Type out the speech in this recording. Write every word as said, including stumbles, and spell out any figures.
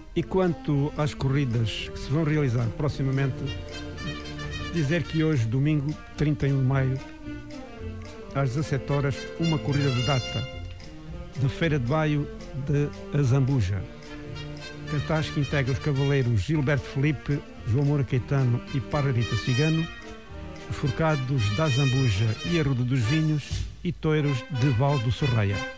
E quanto às corridas que se vão realizar proximamente, dizer que hoje, domingo, trinta e um de maio, às dezassete horas, uma corrida de data da Feira de Baio de Azambuja. Cartaz que integra os cavaleiros Gilberto Felipe, João Moura Caetano e Parrarita Cigano, os forcados da Azambuja e a Ruda dos Vinhos e touros de Val do Sorreia.